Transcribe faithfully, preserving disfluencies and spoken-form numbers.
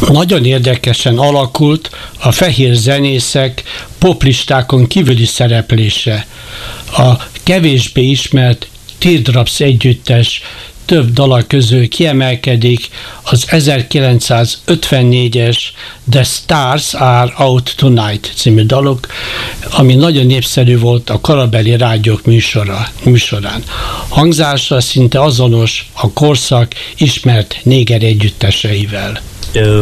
Nagyon érdekesen alakult a fehér zenészek poplistákon kívüli szereplése. A kevésbé ismert Teardrops együttes több dala közül kiemelkedik az ezerkilencszázötvennégyes The Stars Are Out Tonight című daluk, ami nagyon népszerű volt a korabeli rádiók műsora, műsorán. Hangzása szinte azonos a korszak ismert néger együtteseivel.